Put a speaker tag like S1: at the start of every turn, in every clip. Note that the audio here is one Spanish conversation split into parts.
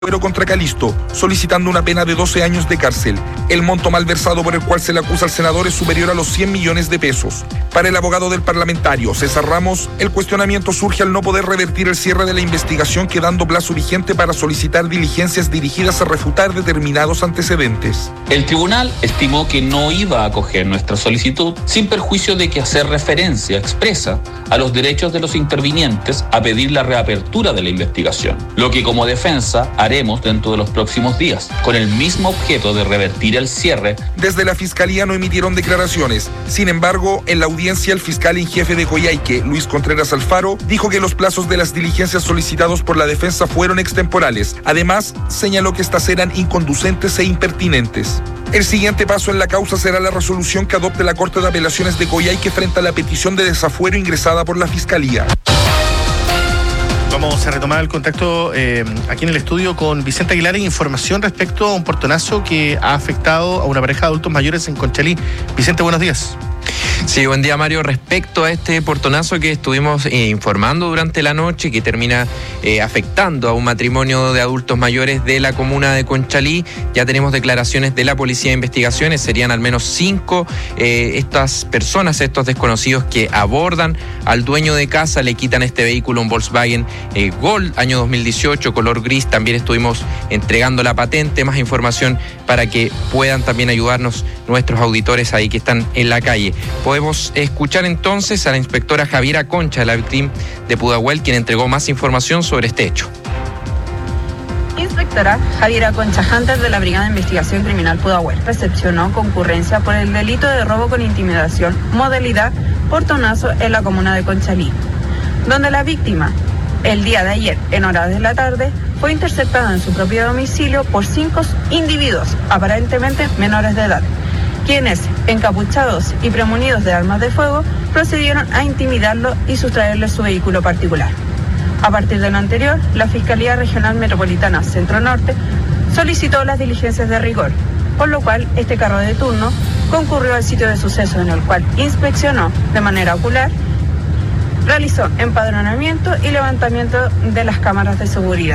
S1: contra Calisto, solicitando una pena de 12 años de cárcel. El monto malversado por el cual se le acusa al senador es superior a los 100 millones de pesos. Para el abogado del parlamentario, César Ramos, el cuestionamiento surge al no poder revertir el cierre de la investigación, quedando plazo vigente para solicitar diligencias dirigidas a refutar determinados antecedentes.
S2: El tribunal estimó que no iba a acoger nuestra solicitud sin perjuicio de que hacer referencia expresa a los derechos de los intervinientes a pedir la reapertura de la investigación, lo que como defensa haremos dentro de los próximos días, con el mismo objeto de revertir el cierre.
S1: Desde la Fiscalía no emitieron declaraciones. Sin embargo, en la audiencia, el fiscal en jefe de Coyhaique, Luis Contreras Alfaro, dijo que los plazos de las diligencias solicitados por la defensa fueron extemporales. Además, señaló que estas eran inconducentes e impertinentes. El siguiente paso en la causa será la resolución que adopte la Corte de Apelaciones de Coyhaique frente a la petición de desafuero ingresada por la Fiscalía.
S3: Vamos a retomar el contacto aquí en el estudio con Vicente Aguilar en información respecto a un portonazo que ha afectado a una pareja de adultos mayores en Conchalí. Vicente, buenos días.
S4: Sí, buen día, Mario. Respecto a este portonazo que estuvimos informando durante la noche, que termina afectando a un matrimonio de adultos mayores de la comuna de Conchalí, ya tenemos declaraciones de la Policía de Investigaciones. Serían al menos 5 estas personas, estos desconocidos que abordan al dueño de casa, le quitan este vehículo, un Volkswagen Gol, año 2018, color gris. También estuvimos entregando la patente, más información para que puedan también ayudarnos nuestros auditores ahí que están en la calle. Podemos escuchar entonces a la inspectora Javiera Concha, de la víctima de Pudahuel, quien entregó más información sobre este hecho.
S5: Inspectora Javiera Concha Hunter, de la Brigada de Investigación Criminal Pudahuel, recepcionó concurrencia por el delito de robo con intimidación, modalidad portonazo, en la comuna de Conchalí, donde la víctima, el día de ayer, en horas de la tarde, fue interceptada en su propio domicilio por 5 individuos, aparentemente menores de edad, quienes, encapuchados y premunidos de armas de fuego, procedieron a intimidarlo y sustraerle su vehículo particular. A partir de lo anterior, la Fiscalía Regional Metropolitana Centro Norte solicitó las diligencias de rigor, por lo cual este carro de turno concurrió al sitio de suceso, en el cual inspeccionó de manera ocular, realizó empadronamiento y levantamiento de las cámaras de seguridad.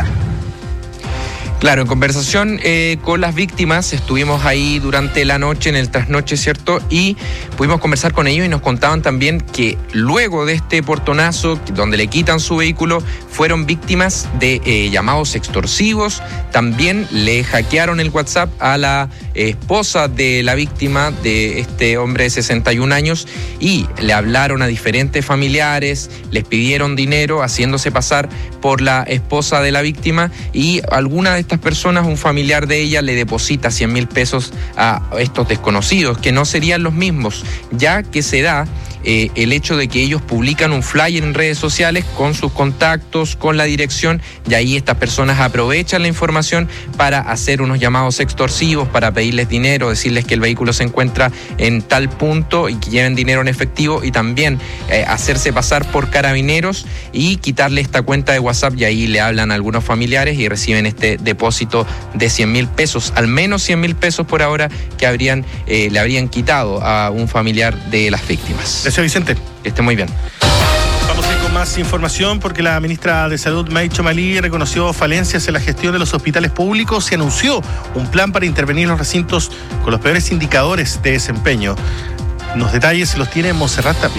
S4: Claro, en conversación con las víctimas, estuvimos ahí durante la noche, en el trasnoche, ¿cierto? Y pudimos conversar con ellos y nos contaban también que luego de este portonazo, donde le quitan su vehículo, fueron víctimas de llamados extorsivos. También le hackearon el WhatsApp a la esposa de la víctima, de este hombre de 61 años, y le hablaron a diferentes familiares, les pidieron dinero, haciéndose pasar por la esposa de la víctima, y alguna de estas personas, un familiar de ella, le deposita 100.000 pesos a estos desconocidos, que no serían los mismos, ya que se da el hecho de que ellos publican un flyer en redes sociales con sus contactos, con la dirección, y ahí estas personas aprovechan la información para hacer unos llamados extorsivos, para pedirles dinero, decirles que el vehículo se encuentra en tal punto y que lleven dinero en efectivo, y también hacerse pasar por carabineros y quitarle esta cuenta de WhatsApp, y ahí le hablan a algunos familiares y reciben este depósito de 100.000 pesos, al menos 100.000 pesos por ahora, que le habrían quitado a un familiar de las víctimas.
S3: Gracias, Vicente.
S4: Que esté muy bien.
S3: Vamos a ir con más información porque la ministra de Salud, May Chomali, reconoció falencias en la gestión de los hospitales públicos y anunció un plan para intervenir en los recintos con los peores indicadores de desempeño. Los detalles los tiene Monserrat Tapia.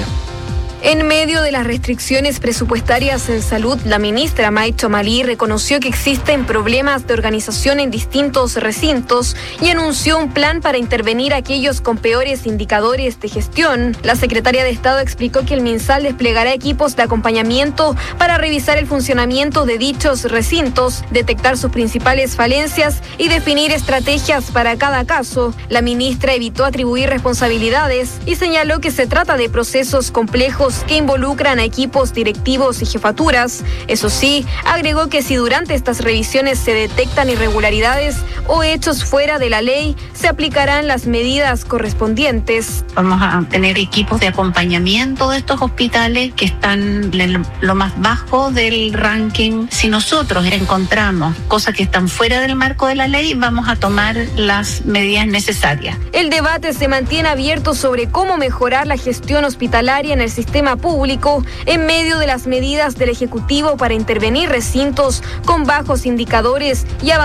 S6: En medio de las restricciones presupuestarias en salud, la ministra May Chomali reconoció que existen problemas de organización en distintos recintos y anunció un plan para intervenir a aquellos con peores indicadores de gestión. La secretaria de Estado explicó que el MinSal desplegará equipos de acompañamiento para revisar el funcionamiento de dichos recintos, detectar sus principales falencias y definir estrategias para cada caso. La ministra evitó atribuir responsabilidades y señaló que se trata de procesos complejos que involucran a equipos directivos y jefaturas. Eso sí, agregó que si durante estas revisiones se detectan irregularidades o hechos fuera de la ley, se aplicarán las medidas correspondientes.
S7: Vamos a tener equipos de acompañamiento de estos hospitales que están en lo más bajo del ranking. Si nosotros encontramos cosas que están fuera del marco de la ley, vamos a tomar las medidas necesarias.
S6: El debate se mantiene abierto sobre cómo mejorar la gestión hospitalaria en el sistema sistema público en medio de las medidas del Ejecutivo para intervenir recintos con bajos indicadores y